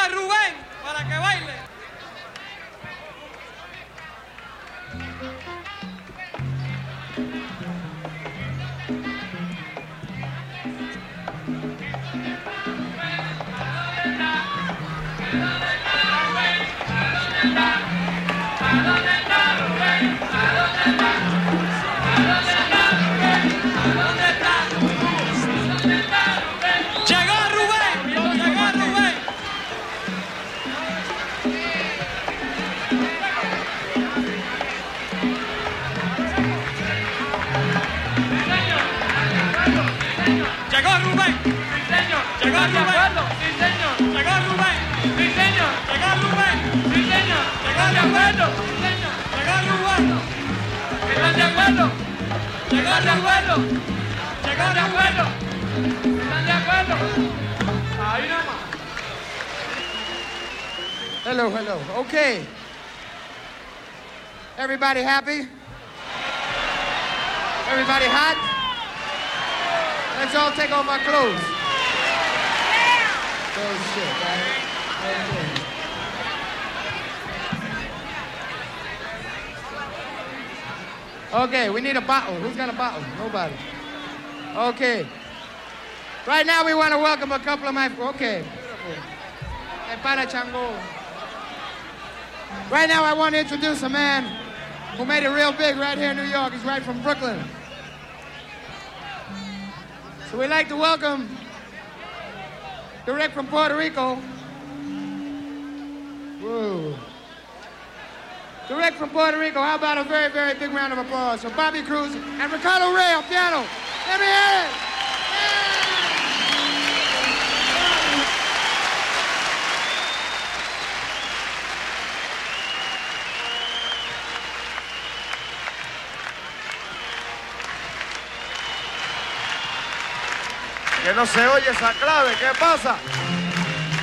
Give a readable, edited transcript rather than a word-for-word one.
a Rubén para que baile. Llegó Rubén. Sí, señor. Llegó Rubén. Sí, señor. Llegó Rubén. Sí, señor. Llegó Rubén. Sí, señor. Llegó de acuerdo. Sí, señor. Llegó Rubén. ¿Están de acuerdo? Llegó de acuerdo. Llegó de acuerdo. ¿Están de acuerdo? Ahí nomás. Hello, hello. Okay. Everybody happy? Everybody hot? Let's all take off our clothes. Oh, shit, right? Okay, we need a bottle. Who's got a bottle? Nobody. Okay. Right now we want to welcome a couple of my... Okay, beautiful. Hey, para chango. Right now I want to introduce a man who made it real big right here in New York. He's right from Brooklyn. So we'd like to welcome, direct from Puerto Rico. Whoa. Direct from Puerto Rico. How about a very, very big round of applause for Bobby Cruz and Ricardo Rey on piano. Let me hear it. Que no se oye esa clave, ¿qué pasa?